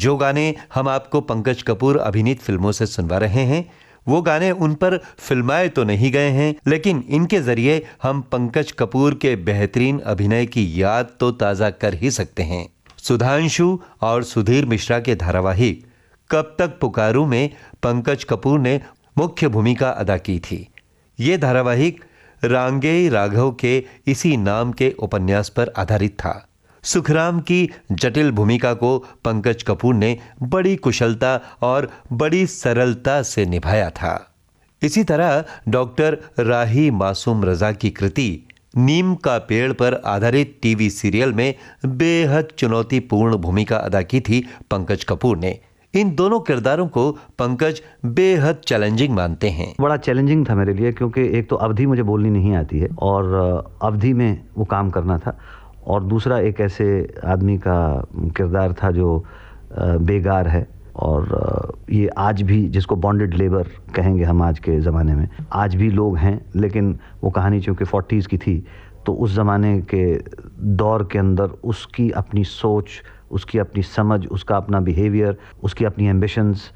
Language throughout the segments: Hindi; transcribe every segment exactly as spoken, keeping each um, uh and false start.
जो गाने हम आपको पंकज कपूर अभिनीत फिल्मों से सुनवा रहे हैं, वो गाने उन पर फिल्माए तो नहीं गए हैं, लेकिन इनके जरिए हम पंकज कपूर के बेहतरीन अभिनय की याद तो ताज़ा कर ही सकते हैं। सुधांशु और सुधीर मिश्रा के धारावाहिक कब तक पुकारूं में पंकज कपूर ने मुख्य भूमिका अदा की थी। ये धारावाहिक रांगेय राघव के इसी नाम के उपन्यास पर आधारित था। सुखराम की जटिल भूमिका को पंकज कपूर ने बड़ी कुशलता और बड़ी सरलता से निभाया था। इसी तरह डॉक्टर राही मासूम रजा की कृति नीम का पेड़ पर आधारित टीवी सीरियल में बेहद चुनौतीपूर्ण भूमिका अदा की थी पंकज कपूर ने। इन दोनों किरदारों को पंकज बेहद चैलेंजिंग मानते हैं। बड़ा चैलेंजिंग था मेरे लिए, क्योंकि एक तो अवधि मुझे बोलनी नहीं आती है और अवधि में वो काम करना था, और दूसरा एक ऐसे आदमी का किरदार था जो बेगार है, और ये आज भी जिसको बॉन्डेड लेबर कहेंगे हम आज के ज़माने में, आज भी लोग हैं, लेकिन वो कहानी चूँकि फोर्टीज़ की थी तो उस ज़माने के दौर के अंदर उसकी अपनी सोच, उसकी अपनी समझ, उसका अपना बिहेवियर, उसकी अपनी एम्बिशंस,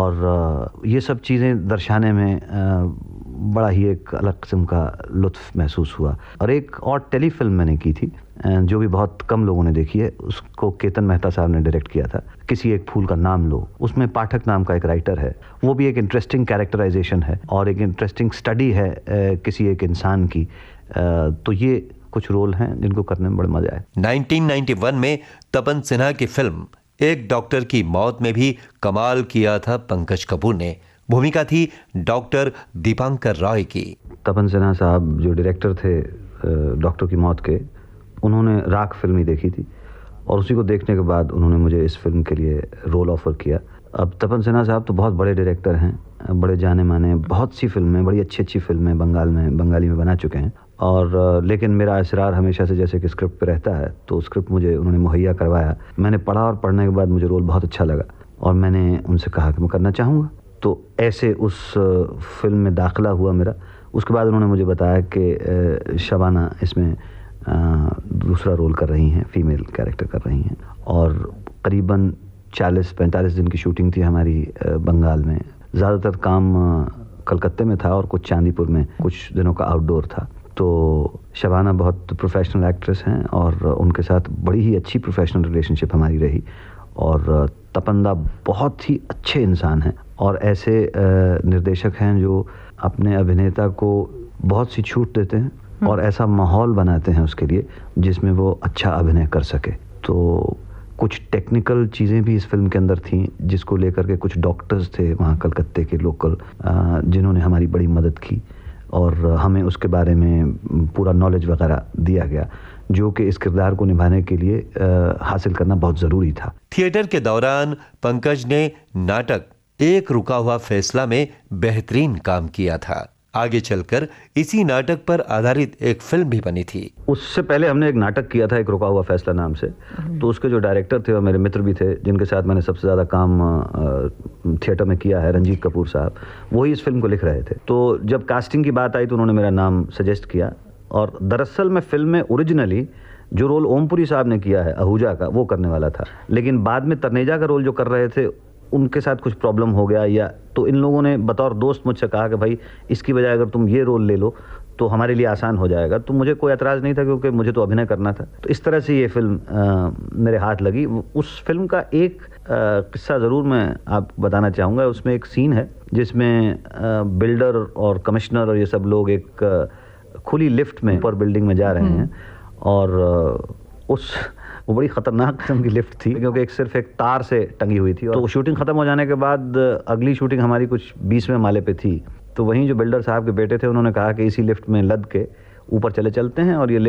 और ये सब चीज़ें दर्शाने में बड़ा ही एक अलग किस्म का लुत्फ़ महसूस हुआ। और एक और टेलीफिल्म मैंने की थी जो भी बहुत कम लोगों ने देखी है, उसको केतन मेहता साहब ने डायरेक्ट किया था, किसी एक फूल का नाम लो। उसमें पाठक नाम का एक राइटर है, वो भी एक इंटरेस्टिंग कैरेक्टराइजेशन है और एक इंटरेस्टिंग स्टडी है किसी एक इंसान की। तो ये कुछ रोल हैं जिनको करने में बड़ा मजा आया। नाइनटीन नाइंटी वन में तपन सिन्हा की फिल्म एक डॉक्टर की मौत में भी कमाल किया था पंकज कपूर ने। भूमिका थी डॉक्टर दीपांकर रॉय की। तपन सिन्हा साहब जो डायरेक्टर थे डॉक्टर की मौत के, उन्होंने राख फिल्म ही देखी थी और उसी को देखने के बाद उन्होंने मुझे इस फिल्म के लिए रोल ऑफर किया। अब तपन सिन्हा साहब तो बहुत बड़े डायरेक्टर हैं, बड़े जाने माने, बहुत सी फिल्में, बड़ी अच्छी अच्छी फिल्में बंगाल में बंगाली में बना चुके हैं। और लेकिन मेरा इसरार हमेशा से जैसे कि स्क्रिप्ट पे रहता है, तो स्क्रिप्ट मुझे उन्होंने मुहैया करवाया। मैंने पढ़ा और पढ़ने के बाद मुझे रोल बहुत अच्छा लगा और मैंने उनसे कहा कि मैं करना चाहूँगा। तो ऐसे उस फिल्म में दाखिला हुआ मेरा। उसके बाद उन्होंने मुझे बताया कि शबाना इसमें दूसरा रोल कर रही हैं, फीमेल कैरेक्टर कर रही हैं, और करीबन चालीस पैंतालीस दिन की शूटिंग थी हमारी बंगाल में। ज़्यादातर काम कलकत्ते में था और कुछ चांदीपुर में कुछ दिनों का आउटडोर था। तो शबाना बहुत प्रोफेशनल एक्ट्रेस हैं और उनके साथ बड़ी ही अच्छी प्रोफेशनल रिलेशनशिप हमारी रही। और तपंदा बहुत ही अच्छे इंसान हैं और ऐसे निर्देशक हैं जो अपने अभिनेता को बहुत सी छूट देते हैं और ऐसा माहौल बनाते हैं उसके लिए जिसमें वो अच्छा अभिनय कर सके। तो कुछ टेक्निकल चीज़ें भी इस फिल्म के अंदर थीं जिसको लेकर के कुछ डॉक्टर्स थे वहाँ कलकत्ते के लोकल, जिन्होंने हमारी बड़ी मदद की और हमें उसके बारे में पूरा नॉलेज वगैरह दिया गया, जो कि इस किरदार को निभाने के लिए आ, हासिल करना बहुत ज़रूरी था। थिएटर के दौरान पंकज ने नाटक एक रुका हुआ फैसला में बेहतरीन काम किया था। आगे चलकर इसी नाटक पर आधारित एक फिल्म भी बनी थी। उससे पहले हमने एक नाटक किया था एक रुका हुआ फैसला नाम से। तो उसके जो डायरेक्टर थे और मेरे मित्र भी थे, जिनके साथ मैंने सबसे ज़्यादा काम थिएटर में किया है, रंजीत कपूर साहब, वही इस फिल्म को लिख रहे थे। तो जब कास्टिंग की बात आई तो उन्होंने मेरा नाम सजेस्ट किया और दरअसल मैं फिल्म में ओरिजिनली जो रोल ओमपुरी साहब ने किया है आहूजा का, वो करने वाला था। लेकिन बाद में तनेजा का रोल जो कर रहे थे उनके साथ कुछ प्रॉब्लम हो गया, या तो इन लोगों ने बतौर दोस्त मुझसे कहा कि भाई इसकी बजाय अगर तुम ये रोल ले लो तो हमारे लिए आसान हो जाएगा। तो मुझे कोई एतराज़ नहीं था क्योंकि मुझे तो अभिनय करना था। तो इस तरह से ये फिल्म आ, मेरे हाथ लगी। उस फिल्म का एक किस्सा ज़रूर मैं आपको बताना चाहूँगा। उसमें एक सीन है जिसमें आ, बिल्डर और कमिश्नर और ये सब लोग एक आ, खुली लिफ्ट में ऊपर बिल्डिंग में जा रहे हैं और आ, उस वो बड़ी ख़तरनाक किस्म की लिफ्ट थी क्योंकि एक सिर्फ एक तार से टंगी हुई थी। तो शूटिंग ख़त्म हो जाने के बाद अगली शूटिंग हमारी कुछ बीसवें माले पे थी। तो वहीं जो बिल्डर साहब के बेटे थे उन्होंने कहा कि इसी लिफ्ट में लद के ऊपर चले चलते हैं और ये